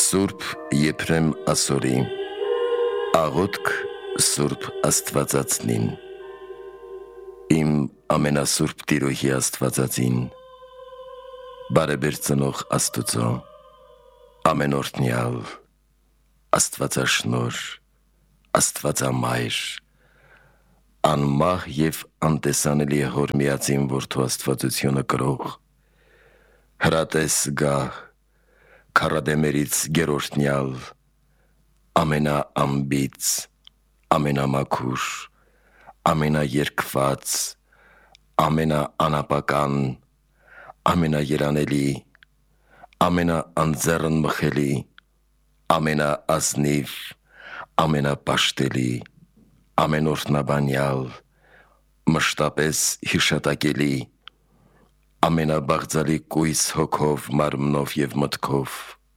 Սուրբ Եփրեմ ասորի, աղոթք Սուրբ Աստվածածնին, իմ ամենասուրբ Տիրոհի Աստվածածին, բարեբեր ծնող Աստուծո, ամենօրհնյալ, Աստվածաշնորհ, Աստվածամայր, անմահ և անտեսանելի հոր միածին Որդու Աստվածությունը կրող, հրատես գահ, քառադեմերից գերորդնյալ, ամենաանբիծ, ամենամաքուր, ամենաերգված, ամենաանապական, ամենաերանելի, ամենաանձեռն մխելի, ամենաազնիվ, ամենապաշտելի, ամենօրհնաբանյալ, մշտապես հիշատակելի, ամենաբաղձալի կույս հոգով, մարմնով և մտքով,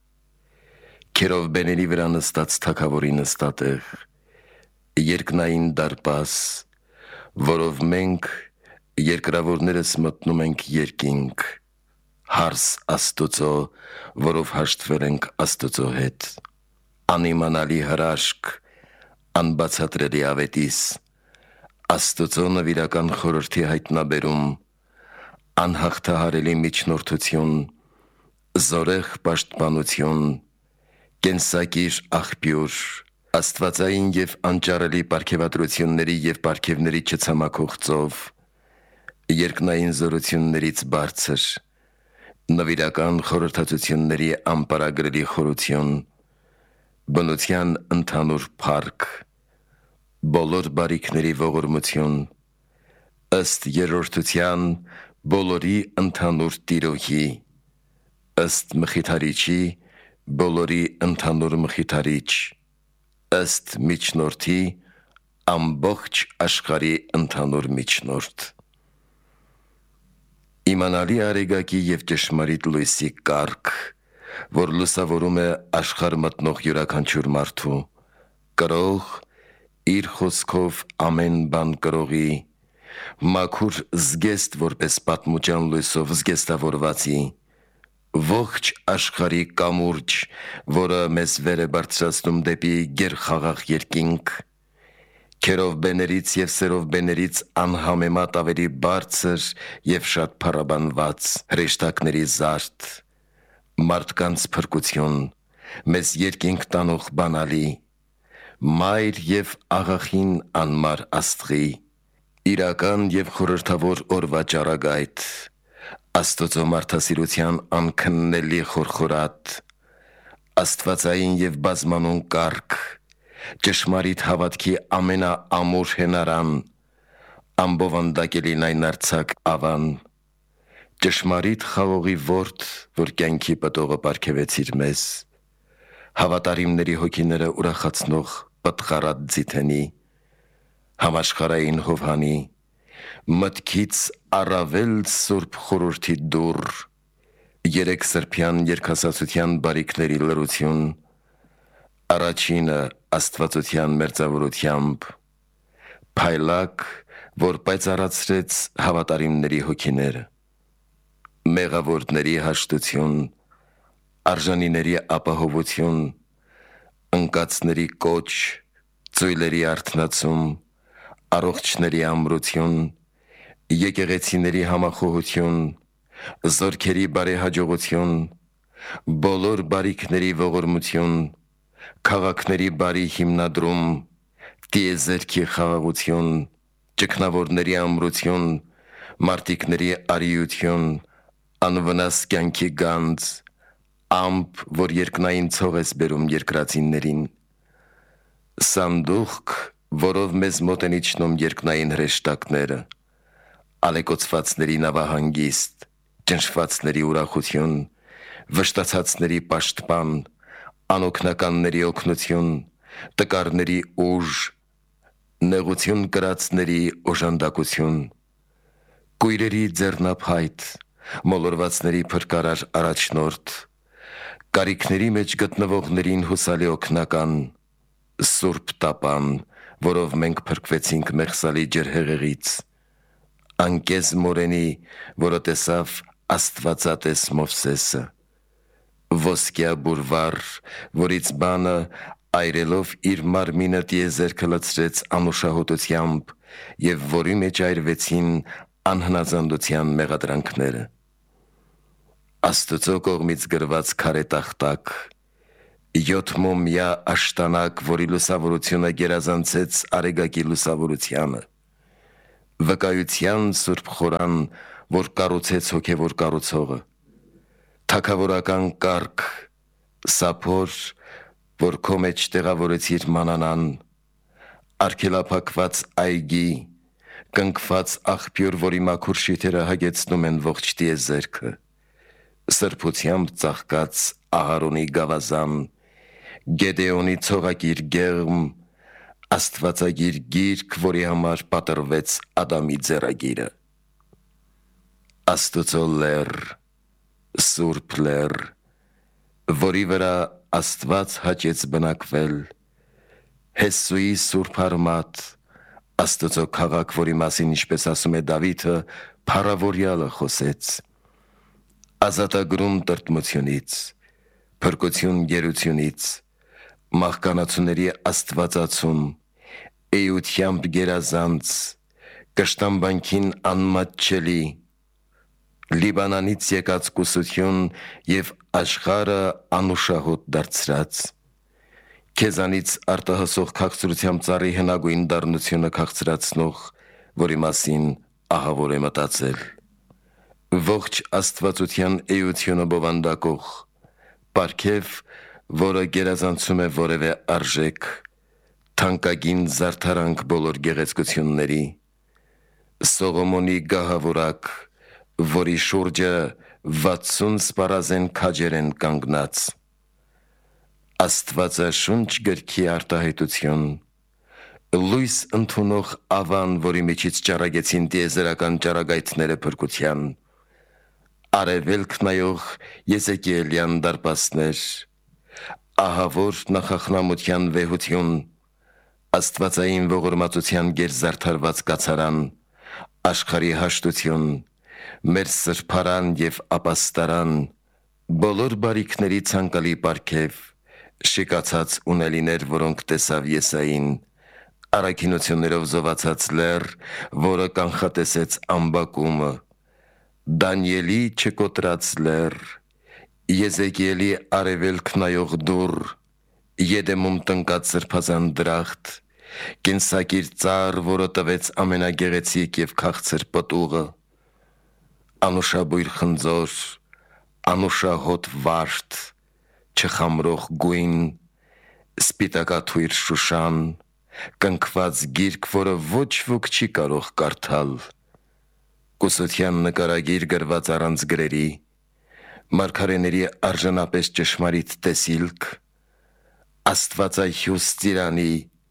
քերով բեների վրա նստած թագավորի նստատեղ, երկնային դարպաս, որով մենք երկրավորներս մտնում ենք երկինք, հարս Աստուծո, որով հաշտվել ենք Աստուծո հետ, անիմանալի հրաշք, անբացատրելի ավետիս, Աստուծո նվիրական խորհրդի հայտնաբերում, անհաղթահարելի միջնորդություն, զորեղ պաշտպանություն, կենսակիր աղբյուր, աստվածային և անճարելի պարգևատրությունների և պարգևների չցամաքող ծով, երկնային զորություններից բարձր, նվիրական խորհրդածությունների անպարագրելի խորություն, բնության ընդհանուր փառք, բոլոր բարիքների ողորմություն, ըստ երրորդության բոլորի ընդհանուր Տիրոհի, ըստ Մխիթարիչի բոլորի ընդհանուր Մխիթարիչ, ըստ միջնորդի ամբողջ աշխարհի ընդհանուր միջնորդ, իմանալի արեգակի և ճշմարիտ լույսի կարգ, որ լուսավորում է աշխարհ մտնող յուրաքանչյուր մարդու, կրող, իր խոսքով ամեն բան կրողի, մաքուր զգեստ որպես պատմուճան լույսով զգեստավորվածի, ողջ աշխարհի կամուրջ, որը մեզ վեր է բարձրացնում դեպի գերխաղաղ երկինք, քերով բեներից և սերով բեներից անհամեմատ ավելի բարձր և շատ փառաբանված, հրեշտակների զարդ, մարդկանց փրկություն, մեզ երկինք տանող բանալի, մայր և աղախին անմար Աստղի, իրական և խորհրդավոր օրվա ճառագայթ, Աստուծո մարդասիրության անքննելի խորխորատ, աստվածային և բազմանուն կարգ, ճշմարիտ հավատքի ամենաամուր հենարան, անբովանդակելի լայնարձակ ավան, ճշմարիտ խաղողի որդը, որ կյանքի պտողը պարգևեցիր մեզ, հավատարիմների հոգիները ուրախացնող պտղառատ ձիթենի, համաշխարհային Հովհանի, մտքից առավել սուրբ խորհրդի դուռ, երեքսրբյան երկհասացության բարիքների լրություն, առաջինը աստվածության մերձավորությամբ, փայլակ, որ պայծառացրեց հավատարիմների հոգիները, մեղավորների հաշտություն, արժանիների ապահովություն, ընկածների կոչ, ծույլերի արթնացում, առողջների ամրություն, եկեղեցիների համախոհություն, զորքերի բարեհաջողություն, բոլոր բարիքների ողորմություն, քաղաքների բարի հիմնադրում, տիեզերքի խաղաղություն, ճգնավորների ամրություն, մարտիկների արիություն, անվնաս կյանքի գանձ, ամպ, որ երկնային ցող ես բերում երկրածիններին, սանդուղք, որով մեզ մոտ են իջնում երկնային հրեշտակները, ալեկոծվածների նավահանգիստ, ճնշվածների ուրախություն, վշտացածների պաշտպան, անօգնականների օգնություն, տկարների ուժ, նեղություն կրածների օժանդակություն, կույրերի ձեռնափայտ, մոլորվածների փրկարար առաջնորդ, կարիքների մեջ գտնվողներին հուսալի օգնական, սուրբ տապան, որով մենք փրկվեցինք մեղսալի ջրհեղեղից, անկեզ մորենի, որը տեսավ Աստվածատես Մովսեսը, ոսկյա բուրվար, որից բանը այրելով իր մարմինը տիեզերքը լցրեց անուշահոտությամբ և որի մեջ այրվեցին անհնազանդության մեղադրանքները։ Աստծո կողմից գրված քարե տախտակ, 7 մոմյա աշտանակ, որի լուսավորությունը գերազանցեց արեգակի լուսավորությանը, վկայության սուրբ խորան, որ կառուցեց հոգևոր կառուցողը, թագավորական կարգ, սափոր, որ քո մեջ տեղավորեցիր մանանան, արգելափակված այգի, կնքված աղբյուր, որի մաքուր շիթերը հագեցնում են ողջ տիեզերքը, սրբությամբ ծաղկած Ահարոնի գավազան, Գեդեոնի ցողակիր գեղմ, աստվածագիր գիրք, որի համար պատրվեց Ադամի ձեռագիրը։ Աստծո լեռ, սուրբ լեռ, որի վրա Աստված հաճեց բնակվել, Հեսուի սուրբ արմատ, Աստծո քաղաք, որի մասին, ինչպես ասում է Դավիթը, փառավորյալը խոսեց, ազատագրում տրտմությունից, փրկություն գերությունից, մահկանացուների աստվածացում, էությամբ գերազանց, կշտամբանքին անմատչելի, Լիբանանից եկած կուսություն և աշխարհը անուշահոտ դարձրած, քեզանից արտահասող քաղցրությամբ ծառի հնագույն դառնությունը քաղցրացնող, որի մասին ահավոր է մտածել, ողջ աստվածության էությունը բովանդակող, պարգև, որը գերազանցում է որևէ արժեք, թանկագին զարդարանք բոլոր գեղեցկությունների, Սողոմոնի գահավորակ, որի շուրջը 60 սպառազեն քաջեր են կանգնած, Աստվածաշունչ գրքի արտահայտություն, լույս ընդունող ավան, որի միջից ճառագեցին տիեզերական ճառագայթները փրկության, արևելք նայող Եզեկիելյան դարպասներ, ահավոր նախախնամության վեհություն, աստվածային ողորմածության գերզարդարված կացարան, աշխարհի հաշտություն, մեր սրբարան և ապաստարան, բոլոր բարիքների ցանկալի պարգև, շիկացած ունելիներ, որոնք տեսավ Եսային, առաքինություններով զովացած լեռ, որը կանխատեսեց ամբակումը, Դանիելի չկոտրած լեռ, Եզեկիելի արևելք նայող դուռ, Եդեմում տնկած սրբազան դրախտ, կենսակիր ծառ, որը տվեց ամենագեղեցիկ և քաղցր պտուղը, անուշաբույր խնձոր, անուշահոտ վարդ, չխամրող գույն, սպիտակաթույր Շուշան, կնքված գիրք, որը ոչ ոք չի կարող կարդալ, կուսության նկարագիր գրված առանց գրերի, մարգարեների արժանապես ճշմարիտ տեսիլք, Աստվածահյուս ծիրանի,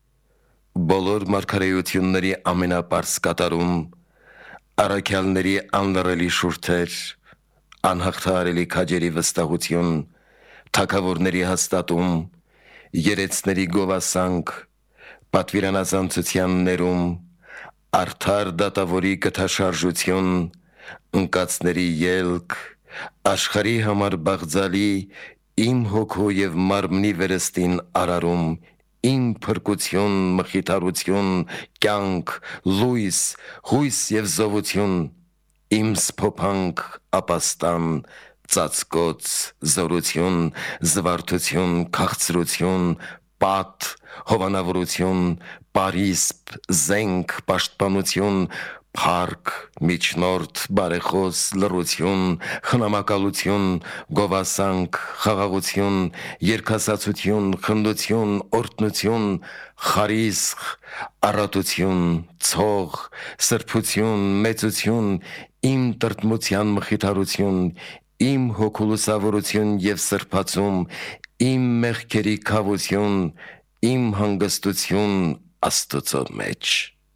բոլոր մարգարեությունների ամենապարզ կատարում, առաքյալների անլռելի շուրթեր, անհաղթահարելի քաջերի վստահություն, թագավորների հաստատում, երեցների գովասանք, պատվիրանազանցության ներում, արդար դատավորի գթաշարժություն, ընկածների ելք, աշխարհի համար բաղձալի, իմ հոգու և մարմնի վերստին արարում, իմ փրկություն, մխիթարություն, կյանք, լույս, հույս և զովություն, իմ սփոփանք, ապաստան, ծածկոց, զորություն, զվարթություն, քաղցրություն, պատ, հովանավորություն, պարիսպ, զենք, պաշտպանություն, փառք, միջնորդ, բարեխոս, լռություն, խնամակալություն, գովասանք, խաղաղություն, երգասացություն, խնդություն, օրհնություն, խարիսխ, առատություն, ցող, սրբություն, մեծություն, իմ տրտմության մխիթարություն, իմ հոգու լուսավորություն և սրբացում, իմ մեղքերի քավություն, իմ հանգստություն Աստծո մեջ։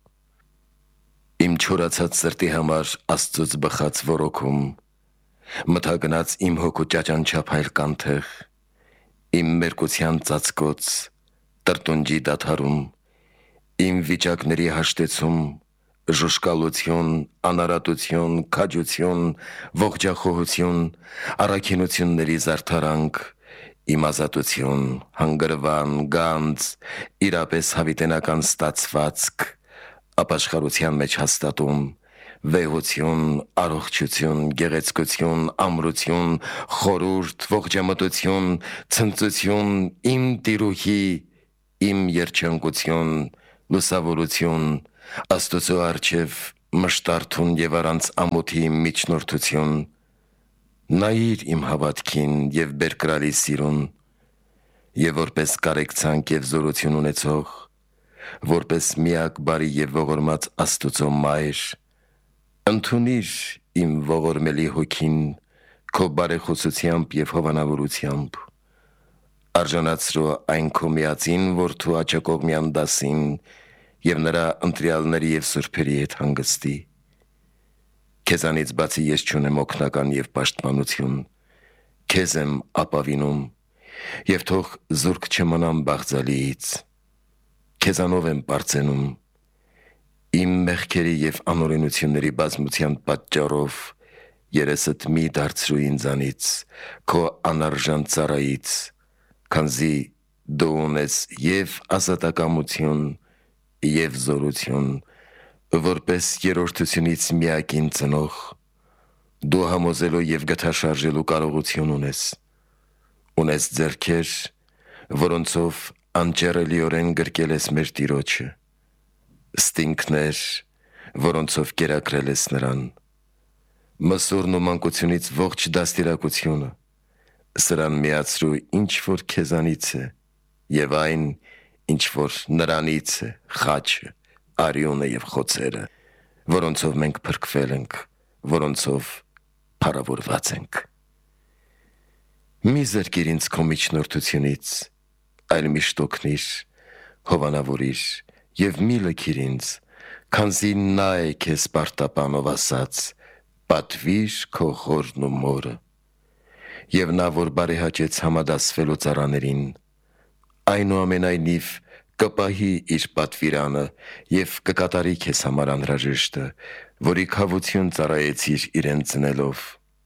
Իմ չորացած սրտի համար Աստծուց բխած ոռոգում, մթագնաց իմ հոգու ճաճանչափայլ կանթեղ, իմ մերկության ծածկոց, տրտունջի դադարում, իմ վիճակների հաշտեցում, ժուշկալություն, անարատություն, քաջություն, ողջախոհություն, առաքինությունների զարդարանք, իմ ազատություն, հանգրվան, գանձ, իրապես հավիտենական ստացվածք, ապաշխարության մեջ հաստատում, վեհություն, առողջություն, գեղեցկություն, ամրություն, խորուրդ, ողջամտություն, ցնծություն, իմ տիրուհի, իմ երջանկություն, լուսավորություն, Աստծո առջև մշտարթուն եւ առանց ամոթի միջնորդություն, նայիր իմ հավատքին եւ բերկրալի սիրուն, եւ որպես կարեկցանք եւ զորություն ունեցող, որպես միակ բարի եւ ողորմած Աստծո մայր, ընդունիր իմ ողորմելի հոգին քո բարեխոսությամբ եւ հովանավորությամբ, արժանացրու այն քո միածին որդու աջակողմյան դասին եւ նրա ընտրյալների եւ սուրբերի հետ հանգստի, քեզանից բացի ես չունեմ օգնական եւ պաշտպանություն, քեզ եմ ապավինում եւ թող զուրկ չմնամ բաղձալիից, քեզանով եմ պարծենում, իմ մեղքերի եւ անօրենությունների բազմության պատճառով երեսդ մի դարձրու ինձանից, քո անարժան ծառայից, քանզի դու ունես եւ ազատակամություն եւ զորություն, որպես երրորդությունից միակին ծնող, դու համոզելու եւ գթաշարժելու կարողություն ունես ձեռքեր, որոնցով անջեռելիորեն գրկել ես մեր Տիրոջը, ստինքներ, որոնցով կերակրել ես նրան, մսուրն ու մանկությունից ողջ դաստիարակությունը, սրան միացրու ինչ որ քեզանից է եւ այն, ինչ որ նրանից է, խաչը, արյունը եւ խոցերը, որոնցով մենք փրկվել ենք, որոնցով փառավորված ենք։ Մի զրկիր ինձ քո միջնորդությունից, այլ միշտ օգնիր, հովանավորիր եւ մի լքիր ինձ, քանզի նա է քեզ պարտապանով ասած, պատվիր քո հորն ու մորը, եւ նա որ բարեհաճեց համադասվելու ծառաներին, այնուամենայնիվ կպահի իր պատվիրանը եւ կկատարի քեզ համար անհրաժեշտը, որի քավություն ծառայեցիր իրեն ծնելով։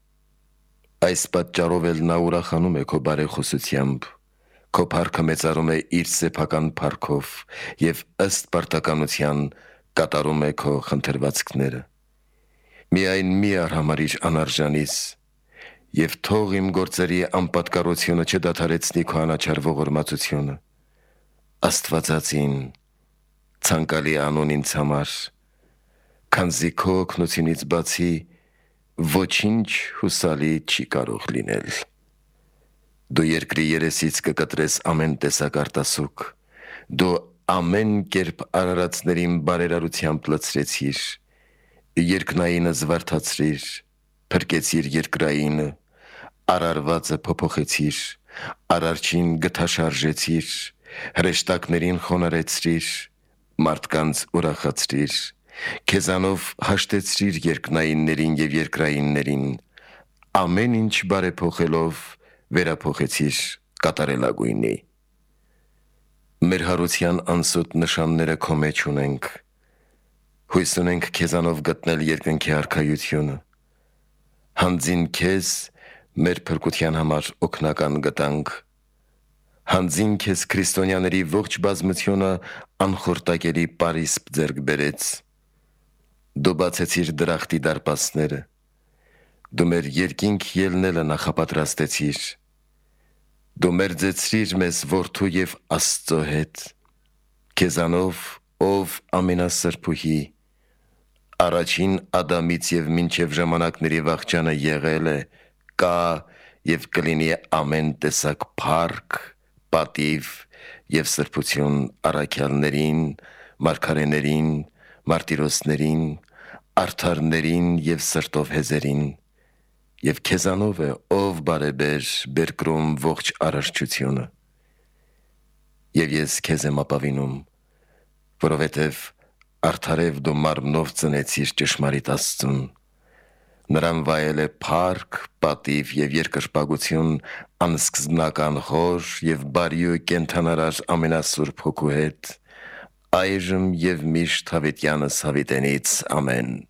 Այս պատճառով էլ նա ուրախանում է քո բարեխոսությամբ, քո փառքը մեծարում է իր սեփական փառքով եւ ըստ պարտականության կատարում է քո խնդրվածքները։ Միայն մի արհամարիր անարժանիս եւ թող իմ գործերի անպատկառությունը չդադարեցնի քո անաչառ ողորմածությունը։ Աստվածածին, ցանկալի անուն ինձ համար, քանզի քո օգնությունից բացի ոչինչ հուսալի չի կարող լինել։ Դու երկրի երեսից կկտրես ամեն տեսակ արտասուք, դու ամեն կերպ արարածներին բարերարությամբ լցրեցիր, երկնայինը զվարթացրիր, փրկեցիր երկրայինը, արարվածը փոփոխեցիր, արարչին գթաշարժեցիր, հրեշտակներին խոնարհեցրիր, մարդկանց ուրախացրիր, քեզանով հաշտեցրիր երկնայիններին եւ երկրայիններին, ամեն ինչ բարեփոխելով վերափոխեցիր կատարելագույնի։ Մեր հարության անսոտ նշանները քո մեջ ունենք, հույս ունենք քեզանով գտնել երկնքի արքայությունը, հանձին քեզ մեր փրկության համար օգնական գտանք, հանձին քեզ քրիստոնյաների ողջ բազմությունը անխորտակելի պարիսպ ձեռք բերեց, դու բացեցիր դրախտի դարպասները, դու մեր երկինք ելնելը նախապատրաստեցիր, դու մերձեցրիր մեզ որդու եւ Աստծո հետ, քեզանով ով ամենասրբուհի, առաջին Ադամից եւ մինչեւ ժամանակների վախճանը եղել է, կա եւ կլինի ամեն տեսակ փառք, պատիվ եւ սրբություն առաքյալներին, մարգարեներին, մարտիրոսներին, արդարներին եւ սրտով հեզերին, եւ քեզանով է ով բարեբեր բերկրում ողջ արարչությունը։ Եվ ես քեզ եմ ապավինում, որովհետև արդարև դու մարմնով ծնեցիր ճշմարիտ Աստծուն, նրան վայել է փառք, պատիվ եւ երկրպագություն անսկզբնական խոր եւ բարի ու կենթանարար ամենասուրբ հոգու հետ, այժմ եւ միշտ հավիտյանս հավիտենից ամեն։